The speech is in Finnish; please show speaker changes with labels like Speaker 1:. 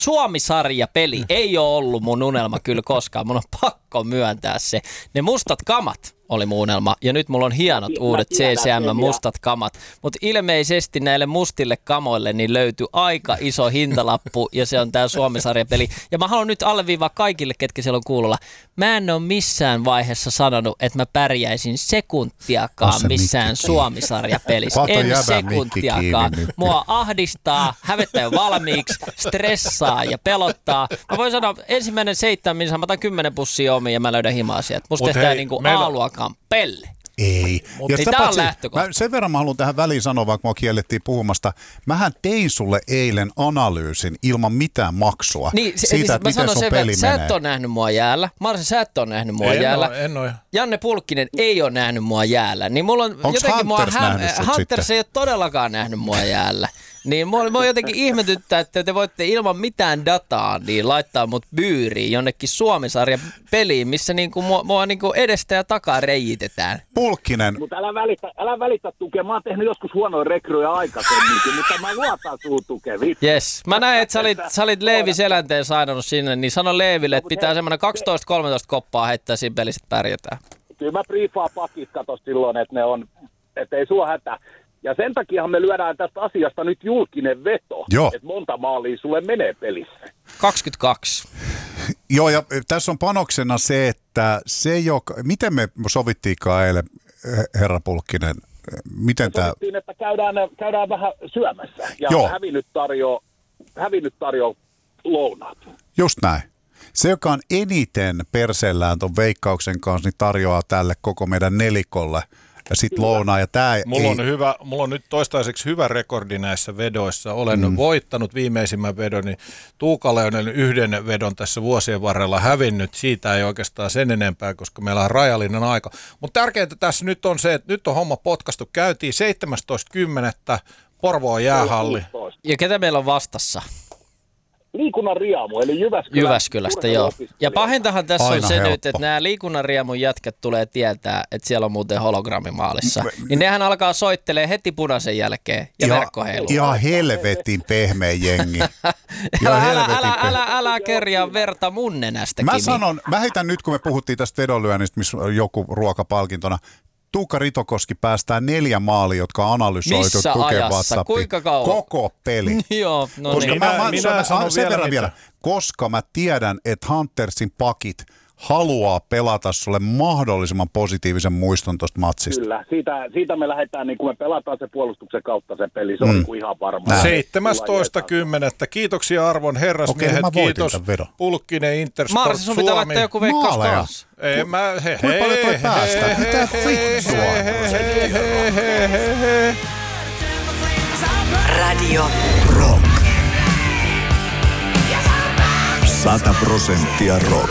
Speaker 1: Suomi-sarjapeli ei ole ollut mun unelma kyllä koskaan. Mun on pakko myöntää se. Ne mustat kamat oli mun unelma. Ja nyt mulla on hienot uudet CCM-mustat kamat. Mutta ilmeisesti näille mustille kamoille niin löytyi aika iso hintalappu. Ja se on tää Suomi-sarjapeli. Ja mä haluan nyt alleviivaa kaikille, ketkä siellä on kuulolla. Mä en ole missään vaiheessa sanonut, että mä pärjäisin sekuntiakaan missään Suomi-sarjapelissä. En sekuntiakaan. Mua ahdistaa, hävettää jo valmiiksi, stressaa ja pelottaa. Mä voin sanoa, ensimmäinen 7 minsa, mä otan 10 pussia omiin ja mä löydän hima-asiat. Musta tehdään niinku A-luokan pelle.
Speaker 2: Ei. Ja
Speaker 1: tämä on lähtökohta.
Speaker 2: Sen verran mä haluan tähän väliin sanoa, vaikka mua kiellettiin puhumasta. Mähän tein sulle eilen analyysin ilman mitään maksua siitä, että miten sun peli menee.
Speaker 1: Sä et ole nähnyt mua jäällä. Marsin, sä et ole nähnyt mua jäällä.
Speaker 3: En ole.
Speaker 1: Janne Pulkkinen ei ole nähnyt mua jäällä. Niin mulla on
Speaker 2: onks
Speaker 1: jotenkin
Speaker 2: Hunters nähnyt sut
Speaker 1: Hunters
Speaker 2: sitten?
Speaker 1: ei ole todellakaan nähnyt mua jäällä. Niin mua jotenkin ihmetyttää, että te voitte ilman mitään dataa niin laittaa mut byyriin jonnekin Suomi-sarjan peliin, missä niinku mua niinku edestä ja takaa reijitetään.
Speaker 2: Pulkkinen.
Speaker 4: Mutta älä välitä tukea. Mä oon tehnyt joskus huonoja rekryjä aikaisemminkin, mutta mä luotan suun tukea.
Speaker 1: Jes. Mä näin, että sä olit Leevi Selänteen sainannut sinne, niin sano Leeville, että pitää semmoinen 12-13 koppaa heittää siinä pelissä, että pärjätään.
Speaker 4: Kyllä mä briefaan pakit kato silloin, että ne on, että ei sua hätä. Ja sen takiahan me lyödään tästä asiasta nyt julkinen veto, että monta maalia sulle menee pelissä.
Speaker 1: 22.
Speaker 2: Joo, ja tässä on panoksena se, että se, miten me sovittiinkaan eilen, herra Pulkkinen, miten tämä...
Speaker 4: Sovittiin, että käydään vähän syömässä ja hävinnyt tarjoaa lounaat.
Speaker 2: Just näin. Se, joka on eniten perseellään ton Veikkauksen kanssa, niin tarjoaa tälle koko meidän nelikolle ja sit lounaa. Ja
Speaker 3: Mulla on nyt toistaiseksi hyvä rekordi näissä vedoissa. Olen voittanut viimeisimmän vedon, niin Tuukalle on yhden vedon tässä vuosien varrella hävinnyt. Siitä ei oikeastaan sen enempää, koska meillä on rajallinen aika. Mutta tärkeintä tässä nyt on se, että nyt on homma potkastu. Käytiin 17.10. Porvoon jäähalli.
Speaker 1: Ja ketä meillä on vastassa?
Speaker 4: Liikunnan Riamu, eli
Speaker 1: Jyväskylästä, joo. Ja pahintahan tässä on se nyt, että nämä Liikunnan Riamun jätkät tulee tietää, että siellä on muuten hologrammimaalissa. Niin nehän alkaa soittelee heti punaisen jälkeen ja verkkoheilu.
Speaker 2: Ihan helvetin pehmeä jengi.
Speaker 1: Älä kerjaa verta mun nenästä, Kimi.
Speaker 2: Mä heitän nyt, kun me puhuttiin tästä vedonlyönnistä, missä on joku ruokapalkintona. Tuukka Ritokoski päästää 4 maalia, jotka on analysoitu tukea WhatsAppiin.
Speaker 1: Kuinka kauan?
Speaker 2: Koko peli.
Speaker 1: Joo, no
Speaker 2: koska
Speaker 1: niin.
Speaker 2: mä sanon sen verran vielä. Koska mä tiedän, että Huntersin pakit haluaa pelata sulle mahdollisimman positiivisen muiston tuosta matsista.
Speaker 4: Kyllä, siitä me lähdetään, niin kun me pelataan se puolustuksen kautta se peli, se on niin kuin ihan varma.
Speaker 3: 17.10. Kiitoksia arvon herrasmiehet, kiitos Pulkkinen, Intersport,
Speaker 1: Marsi, sun pitää laittaa joku Veikkaus kanssa.
Speaker 3: Ei mä,
Speaker 2: kuinka paljon toi päästään? Mitä fitsua?
Speaker 5: Radio Rock. 100% rock.